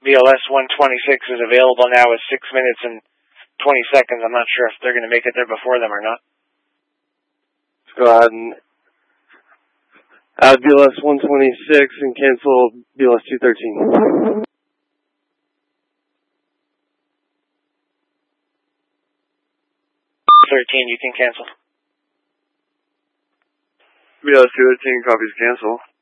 BLS 126 is available now with 6 minutes and 20 seconds. I'm not sure if they're going to make it there before them or not. Let's go ahead and add BLS 126 and cancel BLS 213. 13, you can cancel. BLS 213 copies cancel.